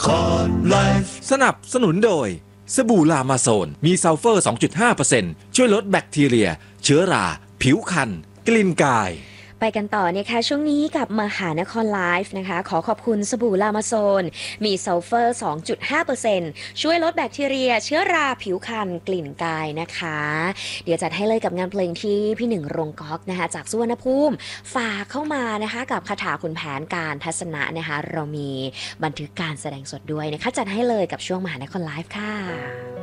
สนับสนุนโดยสบู่ลามาโซนมีซัลเฟอร์ 2.5% ช่วยลดแบคทีเรียเชื้อราผิวคันกลิ่นกายไปกันต่อนะคะช่วงนี้กับมหานครไลฟ์นะคะขอขอบคุณสบู่ลามาโซนมีซัลเฟอร์ 2.5% ช่วยลดแบคทีเรียเชื้อราผิวคันกลิ่นกายนะคะเดี๋ยวจัดให้เลยกับงานเพลงที่พี่หนึ่งรงก๊อกนะคะจากสุวรรณภูมิฝากเข้ามานะคะกับคาถาขุนแผนการทัศนะนะคะเรามีบันทึกการแสดงสดด้วยนะคะจัดให้เลยกับช่วงมหานครไลฟ์ค่ะ